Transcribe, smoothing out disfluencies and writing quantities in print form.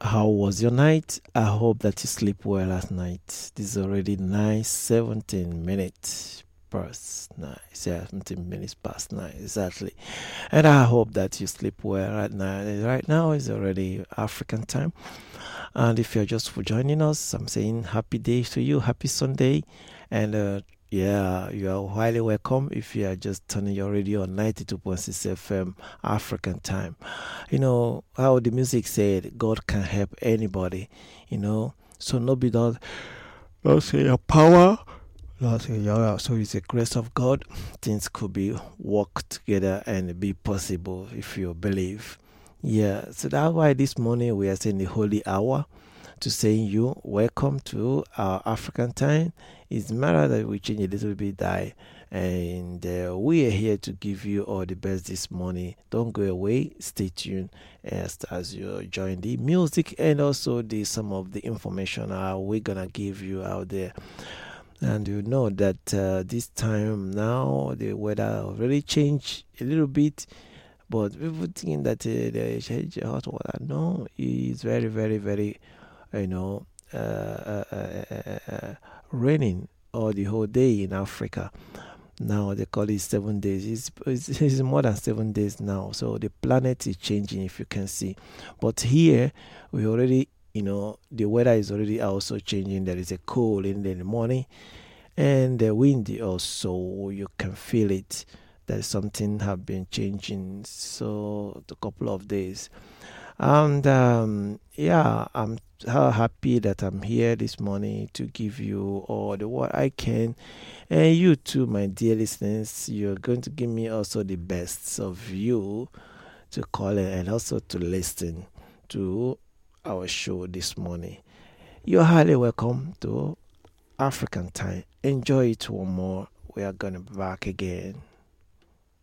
How was your night? I hope that you sleep well last night. This is already 9:17 past 9. 17 minutes past 9, exactly. And I hope that you sleep well right now. Right now is already African time. And if you're just for joining us, I'm saying happy day to you, happy Sunday. And yeah, you are highly welcome if you are just turning your radio on 92.6 FM African time. You know how the music said, God can help anybody, you know. So no be don't say your power. Lord, so it's the grace of God. Things could be work together and be possible if you believe. Yeah, so that's why this morning we are saying the holy hour to saying you welcome to our African time. It's matter that we change a little bit die, and we are here to give you all the best this morning. Don't go away. Stay tuned as you join the music and also the some of the information we're gonna give you out there. And you know that this time now the weather already changed a little bit, but people thinking that they change hot water. No, it's very, very, very, you know, raining all the whole day in Africa. Now they call it 7 days. It's more than 7 days now. So the planet is changing, if you can see. But here we already, you know, the weather is already also changing. There is a cold in the morning, and the wind also. You can feel it. That something have been changing. So a couple of days. And yeah, I'm happy that I'm here this morning to give you all the what I can. And you too, my dear listeners, you're going to give me also the best of you to call in and also to listen to our show this morning. You're highly welcome to African Time. Enjoy it one more. We are going to be back again.